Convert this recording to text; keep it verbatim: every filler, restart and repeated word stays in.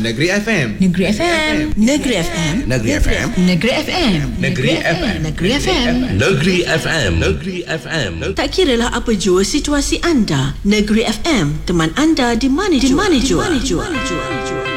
Negeri F M. Negeri F M. Negeri F M. Negeri F M. Negeri F M. Negeri F M. Negeri F M. Negeri F M. Negeri F M. Tak kiralah apa jua situasi anda, Negeri F M, teman anda di mana jua. Di mana jua. Di mana jua.